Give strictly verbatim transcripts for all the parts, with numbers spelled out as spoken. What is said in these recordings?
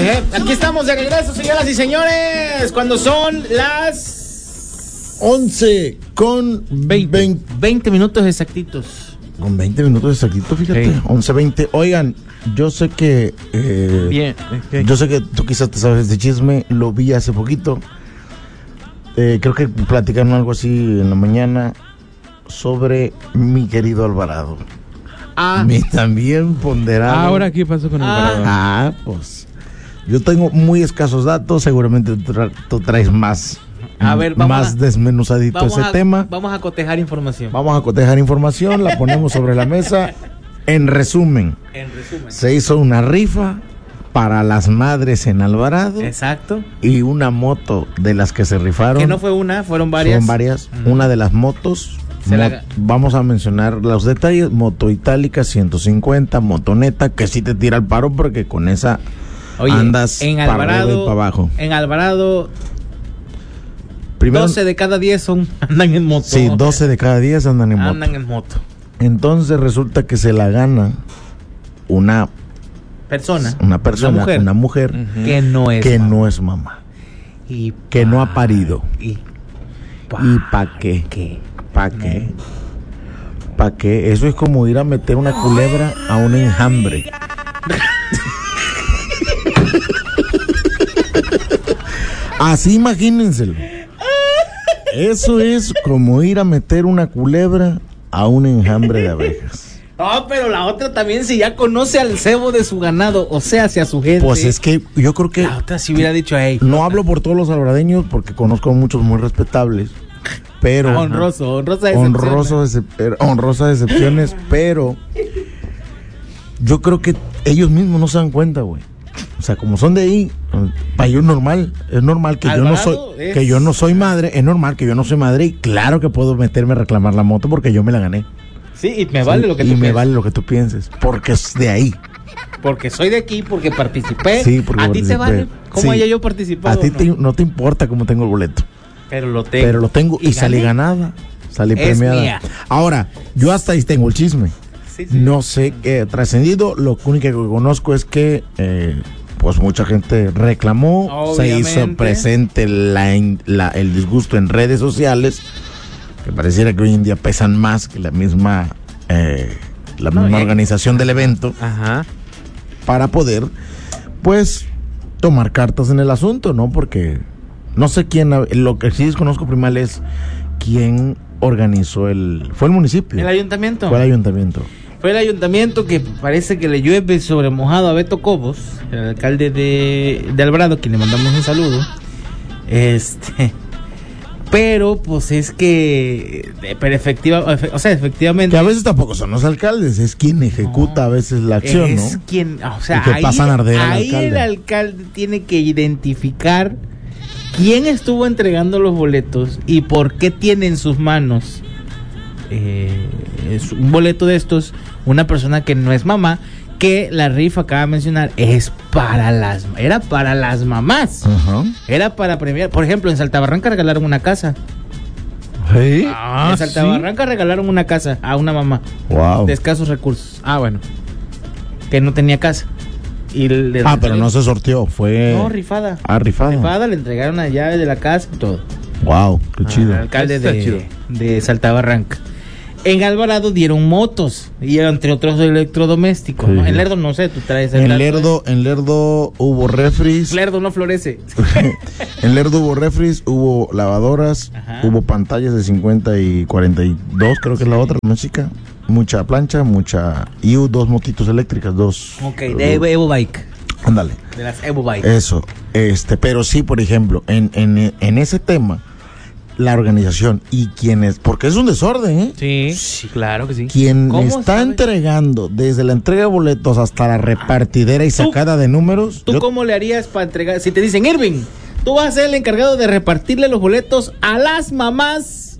Eh, aquí estamos de regreso, señoras y señores, cuando son las once con veinte, veinte minutos exactitos. Con veinte minutos exactitos, fíjate, sí. once veinte. Oigan, yo sé que eh, Bien, okay. yo sé que tú quizás te sabes de chisme, lo vi hace poquito. Eh, creo que platicaron algo así en la mañana sobre mi querido Alvarado. Ah. Mi también ponderado. Ahora, ¿qué pasó con Alvarado? Ah, pues yo tengo muy escasos datos, seguramente tú, tra- tú traes más, a ver, vamos más a, desmenuzadito vamos ese a, tema. Vamos a cotejar información. Vamos a cotejar información, la ponemos sobre la mesa. En resumen, en resumen, se hizo una rifa para las madres en Alvarado. Exacto. Y una moto de las que se rifaron. Que no fue una, fueron varias. Fueron varias. Uh-huh. Una de las motos. Mo- la... Vamos a mencionar los detalles. Moto itálica ciento cincuenta, motoneta, que sí te tira el paro porque con esa Oye, andas en para Alvarado, arriba y para abajo. En Alvarado, Primero, doce de cada diez son, andan en moto. Sí, doce de cada diez andan en moto. Andan en moto. Entonces resulta que se la gana una persona. Una persona, una mujer, una mujer uh-huh. que no es que mamá. no es mamá. Y que no ha parido. Y pa, ¿Y pa' qué? qué? ¿Pa' qué? ¿Pa' qué? Eso es como ir a meter una culebra a un enjambre. Así imagínenselo. Eso es como ir a meter una culebra a un enjambre de abejas. No, pero la otra también, si ya conoce al cebo de su ganado, o sea, hacia su gente. Pues es que yo creo que... La otra si hubiera dicho, hey. No hablo por todos los alvaradeños porque conozco a muchos muy respetables, pero... Honroso, honrosa excepción. Honroso, excep- honrosas excepciones, pero... Yo creo que ellos mismos no se dan cuenta, güey. O sea, como son de ahí, para ellos es normal, es normal que Alvarado yo no soy, es... que yo no soy madre, es normal que yo no soy madre y claro que puedo meterme a reclamar la moto porque yo me la gané. Sí, y me vale sí, lo que y tú me pienses. vale lo que tú pienses, porque es de ahí. Porque soy de aquí, porque participé. Sí, porque a participé. ti te vale cómo Sí. haya yo participado. A ti no? te, no te importa cómo tengo el boleto. Pero lo tengo. Pero lo tengo y, y salí ganada, salí es premiada. Mía. Ahora, yo hasta ahí tengo el chisme. Sí, sí. No sé qué trascendido, lo único que conozco es que eh, pues mucha gente reclamó, Obviamente. se hizo presente la, la, el disgusto en redes sociales, que pareciera que hoy en día pesan más que la misma eh, la no, misma eh. organización del evento. Ajá. Para poder pues tomar cartas en el asunto, ¿no? Porque no sé quién, lo que sí desconozco primal es quién organizó el, fue el municipio. El ayuntamiento. Fue el ayuntamiento. Fue el ayuntamiento que parece que le llueve sobre mojado a Beto Cobos, el alcalde de, de Alvarado, quien le mandamos un saludo. Este, pero pues es que, pero efectiva, o sea, efectivamente. Que a veces tampoco son los alcaldes, es quien ejecuta no, a veces la acción, es ¿no? Quien, o sea, y que ahí, pasan a arder al ahí alcalde. El alcalde tiene que identificar quién estuvo entregando los boletos y por qué tiene en sus manos eh, es un boleto de estos una persona que no es mamá, que la rifa acaba de mencionar es para las era para las mamás. Uh-huh. Era para premiar, por ejemplo, en Saltabarranca regalaron una casa. ¿Sí? Ah, en Saltabarranca ¿sí? regalaron una casa a una mamá. Wow. De escasos recursos. Ah, bueno. Que no tenía casa. Y le ah, pero no se sorteó, fue... No, rifada. Ah, rifada. Rifada, le entregaron la llave de la casa y todo. Wow, qué chido. Al alcalde de, chido. de Saltabarranca. En Alvarado dieron motos y entre otros electrodomésticos. Sí. ¿No? En Lerdo no sé, tú traes el En Lerdo, en Lerdo hubo refris. Lerdo no florece. En Lerdo hubo refris, hubo lavadoras, ajá, hubo pantallas de cincuenta y cuarenta y dos, creo que es la otra, más chica. Mucha plancha, mucha... Y dos motitos eléctricas, dos. Ok, de Evo, Evo Bike. Ándale. De las Evo Bike. Eso, este, pero sí, por ejemplo, en, en, en ese tema, la organización y quienes, porque es un desorden, ¿eh? Sí, sí, claro que sí. Quien está sabe? entregando, desde la entrega de boletos hasta la repartidera y sacada de números. ¿Tú yo... cómo le harías para entregar? Si te dicen, Irving, tú vas a ser el encargado de repartirle los boletos a las mamás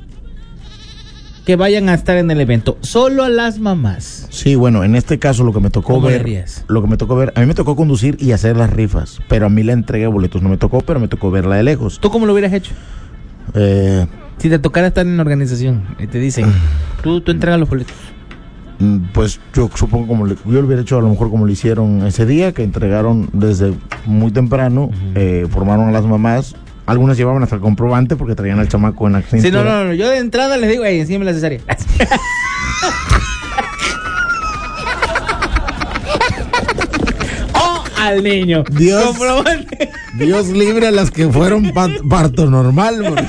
que vayan a estar en el evento, solo a las mamás. Sí, bueno, en este caso lo que me tocó ¿Cómo ver, le harías? lo que me tocó ver, a mí me tocó conducir y hacer las rifas, pero a mí la entrega de boletos no me tocó, pero me tocó verla de lejos. ¿Tú cómo lo hubieras hecho? Eh, si te tocara estar en la organización y te dicen, tú, tú entregas los boletos. pues yo supongo como le, yo lo hubiera hecho a lo mejor como lo hicieron ese día, que entregaron desde muy temprano, uh-huh. eh, formaron a las mamás. Algunas llevaban hasta el comprobante porque traían al chamaco en la cintura. Sí, no, no, no, yo de entrada les digo, ey, encima la cesárea. ¡Oh, al niño! Dios, comprobante. Dios libre a las que fueron pa- parto normal, porque...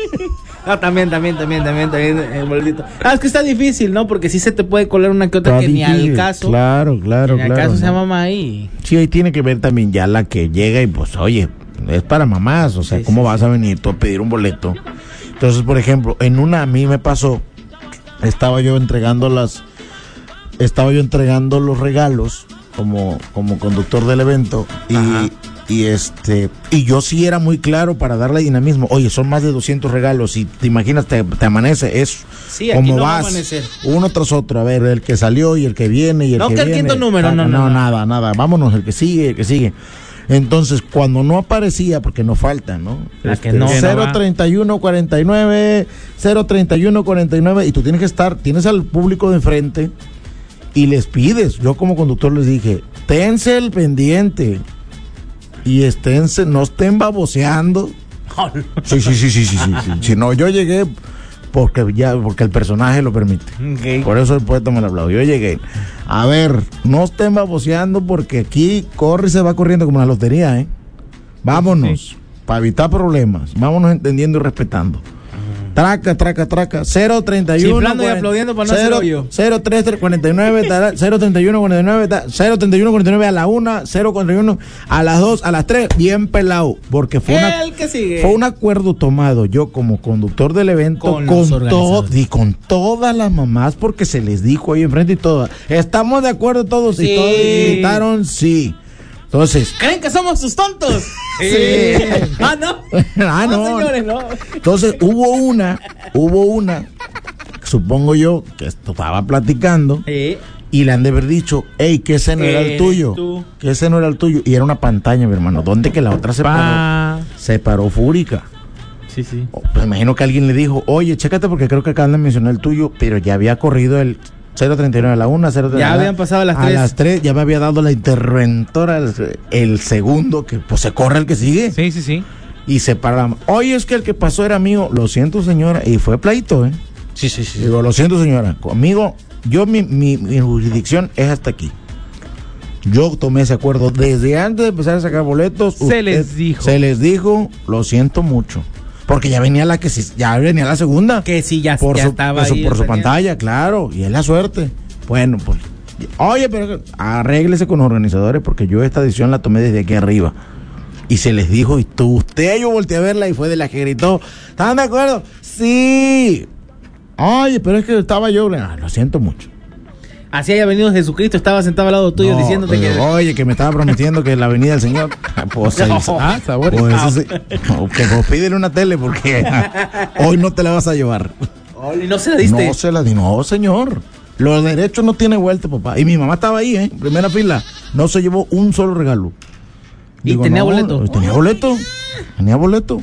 No, también, también, también, también, también, el boletito. Ah, es que está difícil, ¿no? Porque sí se te puede colar una que otra está que difícil. Ni al caso. Claro, claro, ni al claro. caso ¿no? se llama ahí. Sí, ahí tiene que ver también ya la que llega y pues, oye, es para mamás, o sea, sí, ¿cómo sí, vas sí. a venir tú a pedir un boleto? Entonces, por ejemplo, en una a mí me pasó, estaba yo entregando las, estaba yo entregando los regalos como, como conductor del evento y... Ajá. Y este y yo sí era muy claro para darle dinamismo. Oye, son más de doscientos regalos y te imaginas, te, te amanece eso. Sí, aquí no vas, va a amanecer. Uno tras otro, a ver, el que salió y el que viene y el no, que, que viene. No, que el quinto número, no, no, no, no. nada, nada. Vámonos, el que sigue, el que sigue. Entonces, cuando no aparecía, porque no falta, ¿no? La este, que no. cero treinta y uno cuarenta y nueve, cero treinta y uno cuarenta y nueve y tú tienes que estar, tienes al público de enfrente y les pides. Yo como conductor les dije, tense el pendiente. Y esténse, no estén baboseando. Sí, sí, sí, sí, sí, sí, sí. Si no, yo llegué porque ya, porque el personaje lo permite. Okay. Por eso el poeta me lo habló. Yo llegué. A ver, no estén baboseando porque aquí corre y se va corriendo como la lotería, ¿eh? Vámonos, sí. Para evitar problemas. Vámonos entendiendo y respetando. Traca, traca, traca. cero treinta y uno. Chiflando y aplaudiendo para no hacer hoyo. cero treinta y uno cuarenta y nueve, cero treinta y uno cuarenta y nueve, cero treinta y uno cuarenta y nueve a la una, cero cuarenta y uno a las dos, a las tres, bien pelado. Porque fue, una, que sigue. fue un acuerdo tomado yo como conductor del evento con, con, to- y con todas las mamás, porque se les dijo ahí enfrente y todas. Estamos de acuerdo todos, sí. Y todos gritaron sí. Entonces, ¿creen que somos sus tontos? Sí. Ah, no. Ah, no. No, señores, no. Entonces, hubo una, hubo una, supongo yo, que estaba platicando, sí. Y le han de haber dicho, hey, que ese no era el tuyo, tú? Que ese no era el tuyo, y era una pantalla, mi hermano, donde que la otra se paró, se paró fúrica. Sí, sí. Pues imagino que alguien le dijo, oye, chécate porque creo que acaban de mencionar el tuyo, pero ya había corrido el cero treinta y nueve a la una, cero treinta y nueve ya habían pasado las a tres. A las tres ya me había dado la interventora el, el segundo, que pues se corre el que sigue. Sí, sí, sí. Y se para. Oye, es que el que pasó era mío. Lo siento, señora. Y fue pleito, ¿eh? Sí, sí, sí. Digo, lo siento, señora. Conmigo, yo, mi, mi, mi jurisdicción es hasta aquí. Yo tomé ese acuerdo desde antes de empezar a sacar boletos. Se usted, les dijo. Se les dijo, lo siento mucho. Porque ya venía la que sí, ya venía la segunda. Que sí, ya, por ya su, estaba por su, ahí por su pantalla, claro. Y es la suerte. Bueno, pues. Oye, pero arréglese con los organizadores porque yo esta decisión la tomé desde aquí arriba. Y se les dijo, y tú, usted, yo volteé a verla y fue de la que gritó. ¿Están de acuerdo? Sí. Oye, pero es que estaba yo. Ah, lo siento mucho. Así haya venido Jesucristo, estaba sentado al lado tuyo no, diciéndote oye, que. Oye, que me estaba prometiendo que la venida del Señor. Pues, no. el, ah, sabores. Pues, ah, sí, no, que pues pídele una tele porque hoy no te la vas a llevar. ¿Y no se la diste? No se la di, no, señor. Los derechos no tiene vuelta, papá. Y mi mamá estaba ahí, ¿eh? En primera fila. No se llevó un solo regalo. ¿Y Digo, tenía no, boleto? Tenía boleto. Tenía boleto.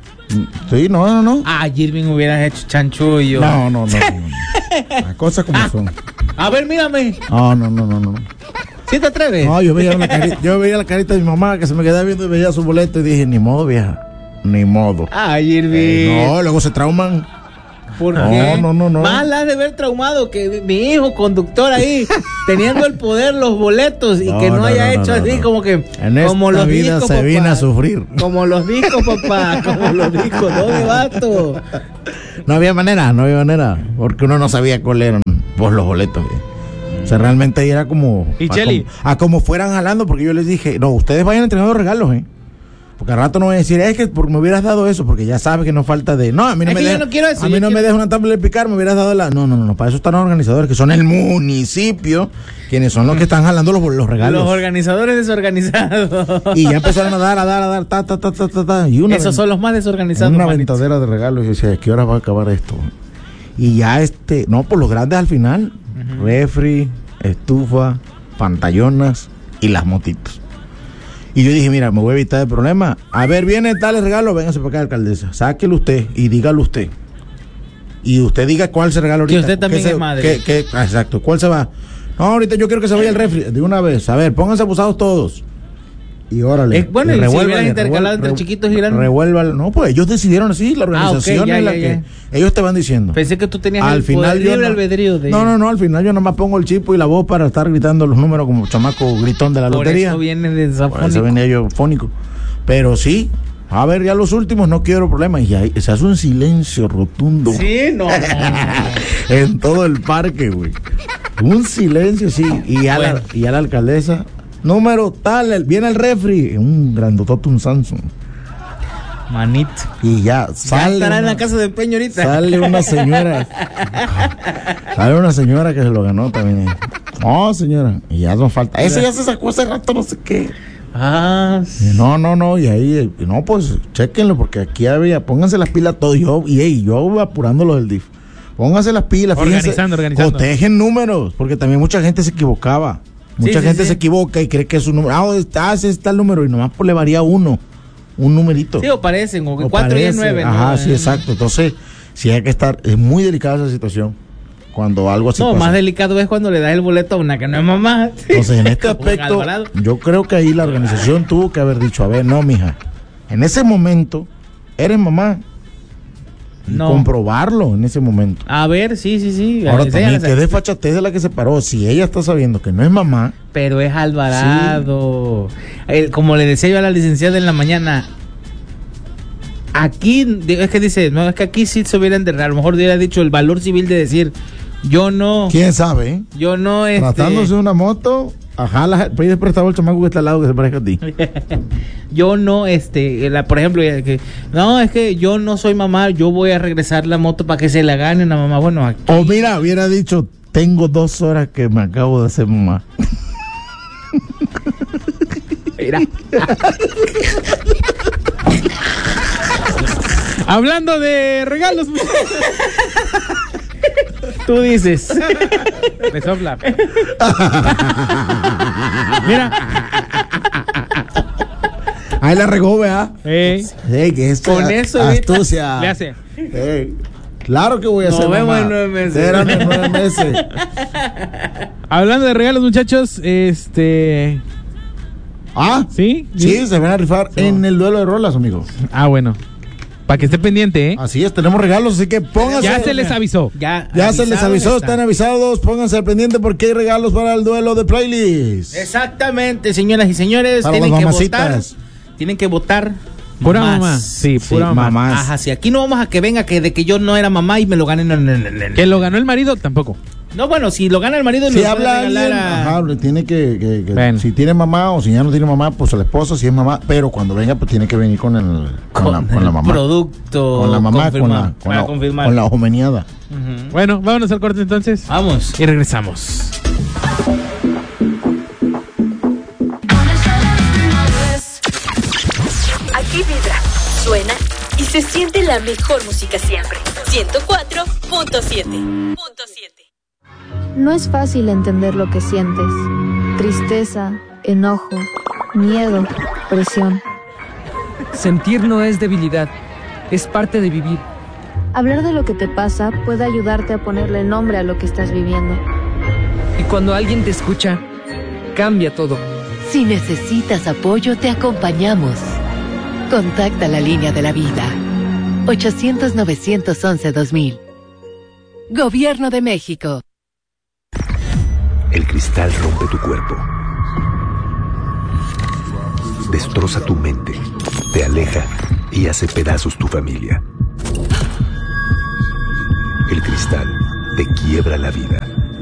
Sí, no, no, no. Ah, Jirvin hubieras hecho chanchullo. No, no, no. no, no. Las cosas como ah, son. A ver, mírame. No, no, no, no, no. ¿Sí te atreves? No, yo veía, la carita, yo veía la carita de mi mamá que se me quedaba viendo y veía su boleto y dije, ni modo, vieja. Ni modo. Ah, Jirvin. Eh, no, luego se trauman. ¿Por no, qué? No, no, no. Más la de ver traumado que mi hijo conductor ahí, teniendo el poder, los boletos, y no, que no, no haya no, hecho no, así no. como que... En como esta los vida discos, se papá. vino a sufrir. Como los discos, papá. Como los discos, no de vato. No había manera, no había manera. Porque uno no sabía cuál eran pues, los boletos. ¿eh? O sea, realmente ahí era como... ¿Y a, Cheli? como a como fueran jalando, porque yo les dije, no, ustedes vayan entregando regalos, ¿eh? Porque al rato no voy a decir, es que porque me hubieras dado eso, porque ya sabes que no falta de... No, a mí no es me que deja, yo no quiero eso. A mí no quiero... me deja una tabla de picar, me hubieras dado la... No, no, no, no, para eso están los organizadores, que son el municipio, quienes son los que están jalando los, los regalos. Los organizadores desorganizados. Y ya empezaron a dar, a dar, a dar, ta, ta, ta, ta, ta, ta. Y una Esos ven... son los más desorganizados. Una ventadera de regalos. Y yo decía, ¿a qué hora va a acabar esto? Y ya este... No, por los grandes al final. Uh-huh. Refri, estufa, pantallonas y las motitos. Y yo dije, mira, me voy a evitar el problema. A ver, viene tal regalo, véngase para acá, alcaldesa. Sáquelo usted y dígalo usted. y usted diga cuál se regala ahorita. Que usted también se, es madre. Que, que, exacto, ¿cuál se va? No, ahorita yo quiero que se vaya el refri. De una vez, a ver, pónganse abusados todos. Y órale. Eh, bueno, y si hubieran intercalado entre chiquitos y grandes. Revuelvan. No, pues ellos decidieron así, la organización ah, okay, ya, es la ya, que ya. ellos te van diciendo. Pensé que tú tenías al el final poder libre no, albedrío de... No, no, no, al final yo nomás pongo el chipo y la voz para estar gritando los números como chamaco gritón de la Por lotería. eso viene de Por eso venía yo fónico. Pero sí, a ver, ya los últimos no quiero problemas. Y ahí se hace un silencio rotundo. Sí, no. En todo el parque, güey. Un silencio, sí. Y a, bueno. la, y a la alcaldesa, número tal, el, viene el refri. Un grandototo, un Samsung. Manito. Y ya sale. Ya estará una, en la casa de empeño ahorita. Sale una señora. Sale una señora que se lo ganó también. No, señora. Y ya nos falta. Ese ya se sacó hace rato, no sé qué. Ah, sí. No, no, no, y ahí, no, pues, chéquenlo, porque aquí había, pónganse las pilas todos, yo, y hey, yo apurando lo del D I F. Pónganse las pilas, organizando, fíjense, organizando. cotejen números, porque también mucha gente se equivocaba. Mucha sí, gente sí, se sí. equivoca y cree que es un número. Ah, está, ese está el número, y nomás pues, le varía uno, un numerito. Sí, o parecen, o, O cuatro parece, y nueve. Ajá, ¿no? sí, exacto. Entonces, sí hay que estar, es muy delicada esa situación. Cuando algo así No, pasa. más delicado es cuando le das el boleto a una que no es mamá. Entonces, en este aspecto, yo creo que ahí la organización tuvo que haber dicho, a ver, no, mija, en ese momento, eres mamá. Y no. Comprobarlo en ese momento. A ver, sí, sí, sí. Ahora también, que de fachatez de la que se paró. Si ella está sabiendo que no es mamá. Pero es Alvarado. Sí. El, como le decía yo a la licenciada en la mañana, aquí, es que dice, no, es que aquí sí se hubieran de, a lo mejor hubiera dicho el valor civil de decir, yo no. ¿Quién sabe? Yo no, este... Tratándose de una moto, ajá, la, pide prestado el chamaco que está al lado que se parezca a ti. Yo no, este, la, por ejemplo, que, no, es que yo no soy mamá, yo voy a regresar la moto para que se la gane una mamá. Bueno, aquí... O mira, hubiera dicho, tengo dos horas que me acabo de hacer mamá. Mira. Hablando de regalos, tú dices. Me sopla. Mira. Ahí la regó, ¿verdad? Hey. Hey, que es Con eso, astucia. Le hace. Hey. Claro que voy a Nos hacer vemos mamá. en nueve meses. Eran en nueve meses. Hablando de regalos, muchachos, este... Ah, ¿sí? Sí, se van a rifar sí. en el duelo de rolas, amigo. Ah, bueno. Para que esté pendiente, ¿eh? Así es, tenemos regalos, así que pónganse. Ya se les avisó. Ya, ya se les avisó, está. Están avisados. Pónganse al pendiente porque hay regalos para el duelo de playlist. Exactamente, señoras y señores. Para tienen las que mamacitas. votar. Tienen que votar. Pura mamás. mamá. Sí, pura sí, mamá. mamás. Ajá, sí. Aquí no vamos a que venga que de que yo no era mamá y me lo ganen. No, no, no, no. Que lo ganó el marido, tampoco. No, bueno, si lo gana el marido, Si le habla puede regalar alguien, a... ajá, tiene que, que, que bueno. si tiene mamá o si ya no tiene mamá, pues a la esposa, si es mamá, pero cuando venga, pues tiene que venir con el con, con, la, con la mamá. Producto. Con la mamá, con la, con, para la, confirmar. con la homeniada. Uh-huh. Bueno, vámonos al corte entonces. Vamos. Y regresamos. Aquí vibra, suena y se siente la mejor música siempre. ciento cuatro punto siete. No es fácil entender lo que sientes. Tristeza, enojo, miedo, presión. Sentir no es debilidad, es parte de vivir. Hablar de lo que te pasa puede ayudarte a ponerle nombre a lo que estás viviendo. Y cuando alguien te escucha, cambia todo. Si necesitas apoyo, te acompañamos. Contacta la línea de la vida. ochocientos, novecientos once, dos mil. Gobierno de México. El cristal rompe tu cuerpo. Destroza tu mente. Te aleja y hace pedazos tu familia. El cristal te quiebra la vida.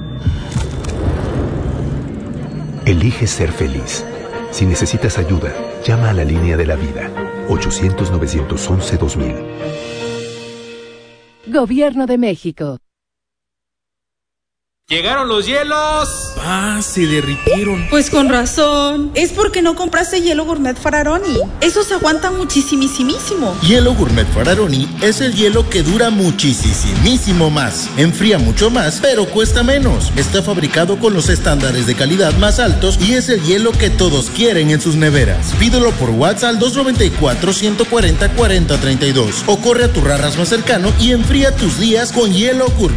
Elige ser feliz. Si necesitas ayuda, llama a la línea de la vida. ochocientos, novecientos once, dos mil. Gobierno de México. ¡Llegaron los hielos! ¡Ah, se derritieron! Pues con razón. Es porque no compraste hielo Gourmet Fararoni. Esos aguantan muchísimísimo. Hielo Gourmet Fararoni es el hielo que dura muchísimísimo más. Enfría mucho más, pero cuesta menos. Está fabricado con los estándares de calidad más altos y es el hielo que todos quieren en sus neveras. Pídelo por WhatsApp al dos noventa y cuatro, ciento cuarenta, cuarenta treinta y dos o corre a tu Rarras más cercano y enfría tus días con Hielo Gourmet